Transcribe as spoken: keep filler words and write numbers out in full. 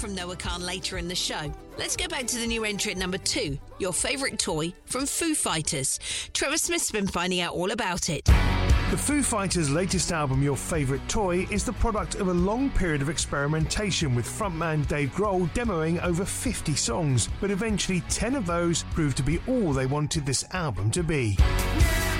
from Noah Khan later in the show. Let's go back to the new entry at number two, your favourite toy from Foo Fighters. Trevor Smith's been finding out all about it. The Foo Fighters' latest album, Your Favourite Toy, is the product of a long period of experimentation, with frontman Dave Grohl demoing over fifty songs, but eventually ten of those proved to be all they wanted this album to be.